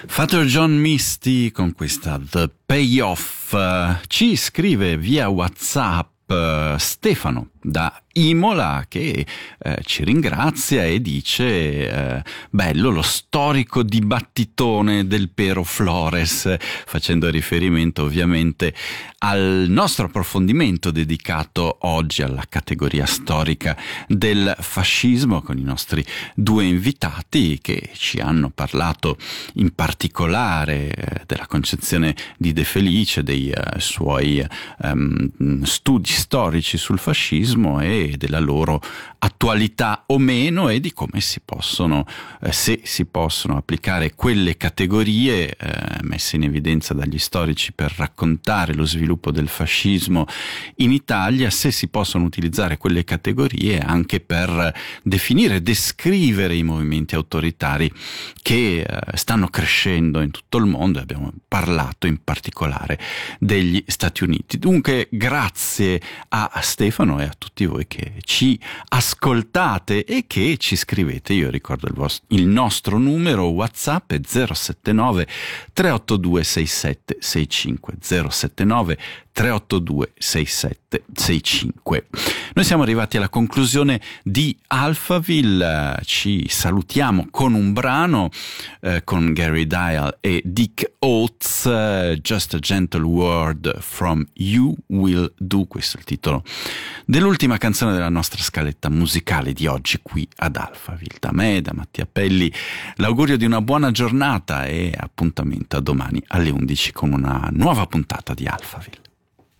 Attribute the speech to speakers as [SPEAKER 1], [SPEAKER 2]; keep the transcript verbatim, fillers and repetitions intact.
[SPEAKER 1] Father John Misty con questa The Payoff. Uh, ci scrive via WhatsApp uh, Stefano da Imola che eh, ci ringrazia e dice eh, bello lo storico dibattitone del Pero Flores, facendo riferimento ovviamente al nostro approfondimento dedicato oggi alla categoria storica del fascismo con i nostri due invitati che ci hanno parlato in particolare eh, della concezione di De Felice, dei eh, suoi um, studi storici sul fascismo e della loro attualità o meno e di come si possono, eh, se si possono applicare quelle categorie eh, messe in evidenza dagli storici per raccontare lo sviluppo del fascismo in Italia, se si possono utilizzare quelle categorie anche per definire e descrivere i movimenti autoritari che eh, stanno crescendo in tutto il mondo. Abbiamo parlato in particolare degli Stati Uniti. Dunque grazie a Stefano e a tutti voi che ci ascoltate e che ci scrivete. Io ricordo il, vostro, il nostro numero WhatsApp è zero sette nove tre otto due sei sette sei cinque zero sette nove tre otto due sei sette sei cinque. Noi siamo arrivati alla conclusione di Alphaville, ci salutiamo con un brano eh, con Gary Dial e Dick Oates, uh, Just a Gentle Word from You Will Do, questo è il titolo dell'ultima canzone della nostra scaletta musicale di oggi qui ad Alphaville. Da me, da Mattia Pelli, l'augurio di una buona giornata e appuntamento a domani alle undici con una nuova puntata di Alphaville.